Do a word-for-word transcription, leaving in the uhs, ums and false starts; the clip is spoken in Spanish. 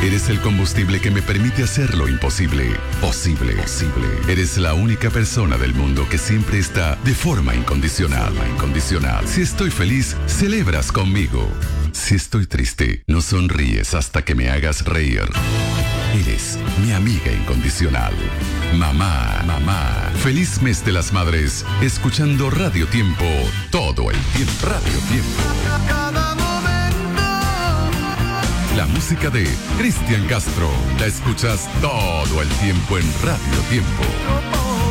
Eres el combustible que me permite hacer lo imposible posible. Posible. Eres la única persona del mundo que siempre está de forma incondicional. Incondicional. Si estoy feliz, celebras conmigo. Si estoy triste, no sonríes hasta que me hagas reír. Eres mi amiga incondicional. Mamá, mamá. Feliz mes de las madres, escuchando Radio Tiempo todo el tiempo. Radio Tiempo. Cada momento. La música de Cristian Castro la escuchas todo el tiempo en Radio Tiempo.